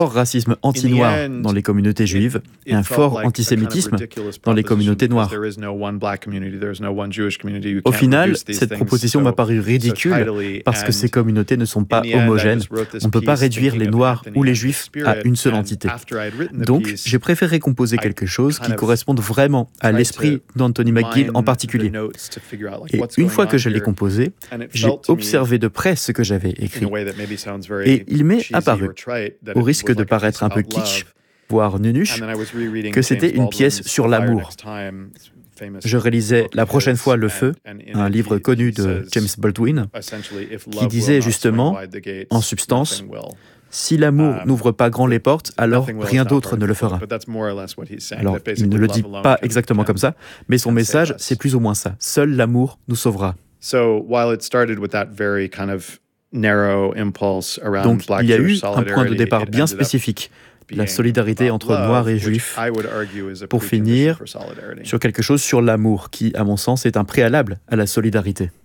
fort racisme anti-noir dans les communautés juives et un fort antisémitisme dans les communautés noires. Au final, cette proposition m'a paru ridicule parce que ces communautés ne sont pas homogènes. On ne peut pas réduire les Noirs ou les Juifs à une seule entité. Donc, j'ai préféré composer quelque chose qui corresponde vraiment à l'esprit d'Anthony McGill en particulier. Et une fois que je l'ai composé, j'ai observé de près ce que j'avais écrit. Et il m'est apparu, au risque de paraître un peu kitsch, voire nunuche, que c'était une pièce sur l'amour. Je réalisais la prochaine fois Le Feu, un livre connu de James Baldwin, qui disait justement, en substance, si l'amour n'ouvre pas grand les portes, alors rien d'autre ne le fera. Alors, il ne le dit pas exactement comme ça, mais son message, c'est plus ou moins ça. Seul l'amour nous sauvera. Donc, il y a eu un point de départ bien spécifique, la solidarité entre Noirs et Juifs, pour finir sur quelque chose sur l'amour, qui, à mon sens, est un préalable à la solidarité.